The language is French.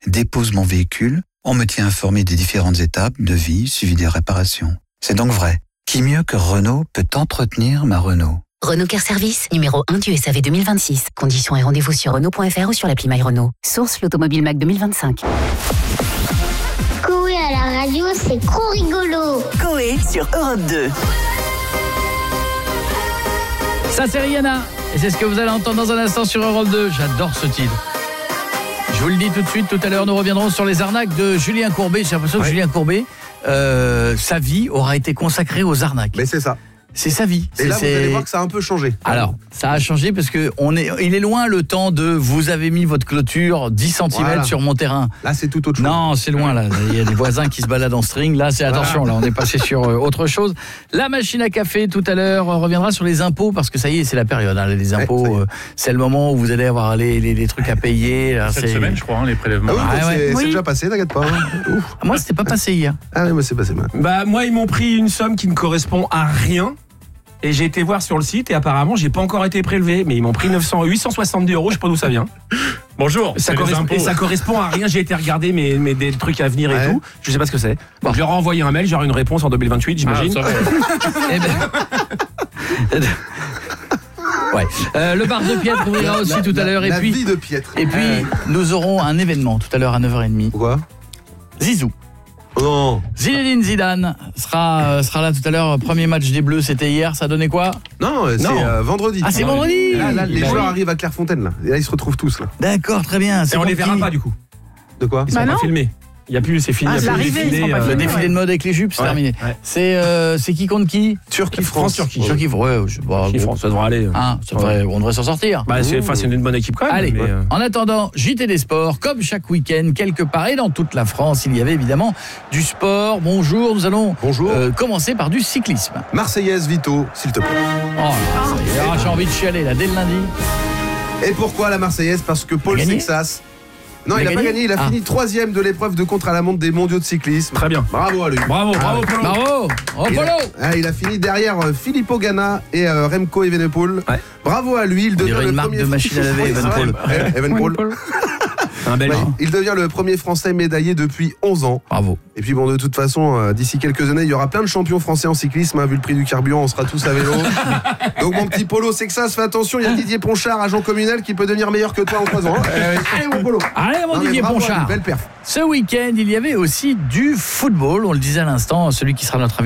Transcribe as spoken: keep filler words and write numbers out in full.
dépose mon véhicule, on me tient informé des différentes étapes de vie suivies des réparations. C'est donc vrai. Qui mieux que Renault peut entretenir ma Renault ? Renault Care Service, numéro un du S A V deux mille vingt-six. Conditions et rendez-vous sur Renault point F R ou sur l'appli My Renault. Source l'Automobile Mac deux mille vingt-cinq. Coé à la radio, c'est trop rigolo. Coé sur Europe deux. Ça, c'est Rihanna. Et c'est ce que vous allez entendre dans un instant sur Europe deux. J'adore ce titre. Je vous le dis tout de suite, tout à l'heure, nous reviendrons sur les arnaques de Julien Courbet. J'ai l'impression que ouais. Julien Courbet, euh, sa vie aura été consacrée aux arnaques. Mais c'est ça. C'est sa vie. Et c'est, là, c'est... vous allez voir que ça a un peu changé. Alors, ça a changé parce que on est, il est loin le temps de vous avez mis votre clôture dix centimètres Voilà. sur mon terrain. Là, c'est tout autre chose. Non, c'est loin là. Il y a des voisins qui se baladent en string. Là, c'est attention. Là, on est passé sur euh, autre chose. La machine à café tout à l'heure euh, reviendra sur les impôts parce que ça y est, c'est la période. Hein, les impôts, ouais, euh, c'est le moment où vous allez avoir les, les, les trucs à payer. Là, Cette c'est... semaine, je crois, hein, les prélèvements. Ah oui, Ah bah, ouais. c'est, Oui. c'est déjà passé, t'inquiète pas. Ouf. Moi, c'était pas passé hier. Ah oui, moi, c'est passé mal. Bah moi ils m'ont pris une somme qui ne correspond à rien et j'ai été voir sur le site et apparemment j'ai pas encore été prélevé mais ils m'ont pris neuf cents, huit cent soixante-deux euros, je sais pas d'où ça vient. Bonjour, Ça, c'est les correspond, impôts. et ça correspond à rien, j'ai été regarder mes, mes des trucs à venir et Ouais. tout, je sais pas ce que c'est. Donc je leur ai envoyé un mail, j'aurai une réponse en deux mille vingt-huit j'imagine. Ah, ça va. Eh ben... ouais. Euh, le bar de Piètre ouvrira aussi La- tout à l'heure et la puis vie de Piètre. et puis nous aurons un événement tout à l'heure à neuf heures trente. Pourquoi ? Zizou. Oh non. Zinedine Zidane sera euh, sera là tout à l'heure. Premier match des Bleus, c'était hier. Ça donnait quoi ? Non, c'est Non. euh, vendredi. Ah, c'est vendredi. Là, là, les Bah joueurs oui. arrivent à Clairefontaine là. Et là, ils se retrouvent tous là. D'accord, très bien. Et C'est on les pour verra qui pas du coup. De quoi ? Ils sont Bah pas non. filmés. Il y a plus, c'est fini. Ah, il y a c'est plus l'arrivée, les ils sont défilés, pas euh, Le filmés. défilé ouais. de mode avec les jupes, c'est Ouais, terminé. ouais. C'est euh, c'est qui contre qui ? Turquie, France. France-Turquie. Turquie, ouais, je, bah, Qui bon. font, ça devrait aller. Hein, ça devrait- on devrait s'en sortir. Bah c'est, enfin, c'est une bonne équipe quand même. Allez, mais, euh, en attendant, J T des sports, comme chaque week-end, quelque part et dans toute la France, il y avait évidemment du sport. Bonjour, nous allons Bonjour. euh, commencer par du cyclisme. Marseillaise, Vito, s'il te plaît. Oh là, ça y est, ah, j'ai envie de chialer là, dès le lundi. Et pourquoi la Marseillaise ? Parce que Paul Il a gagné Sexas. Non, Il il a n'a pas gagné gagné, il a Ah. fini troisième de l'épreuve de contre-la-montre des mondiaux de cyclisme. Très bien. Bravo à lui. Bravo, bravo Polo. Bravo, oh Il Polo. a, ah, il a fini derrière euh, Filippo Ganna et euh, Remco Evenepoel. Ouais. Bravo à lui, il On devient dirait le une marque premier de machine à laver, Oui, c'est vrai. Evenepoel. Ouais, Evenepoel. Un bel Ouais, nom. il devient le premier Français médaillé depuis onze ans. Bravo. Et puis bon, de toute façon, euh, d'ici quelques années, il y aura plein de champions français en cyclisme. Hein, vu le prix du carburant, on sera tous à vélo. Donc mon petit Polo Sexas, fais attention, il y a Didier Ponchard, agent communal, qui peut devenir meilleur que toi en trois ans. Hein. Allez mon Polo. Allez mon Non, mais Didier bravo à lui, Ponchard. belle perf. Ce week-end, il y avait aussi du football, on le disait à l'instant, celui qui sera notre